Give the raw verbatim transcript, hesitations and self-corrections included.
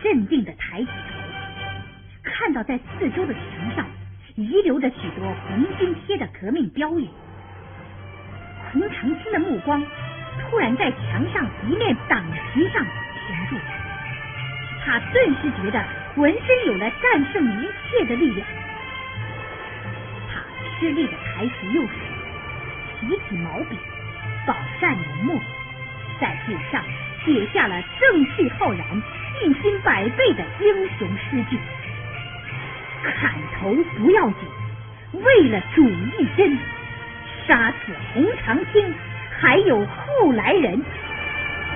镇定地抬起头，看到在四周的墙上遗留着许多红军贴的革命标语。洪长青的目光突然在墙上一面党旗上停住，他顿时觉得浑身有了战胜一切的力量。他吃力地抬起右手，提起毛笔，饱蘸浓墨，在纸上写下了正气浩然、信心百倍的英雄诗句：砍头不要紧，为了主义真，杀死洪长青，还有后来人。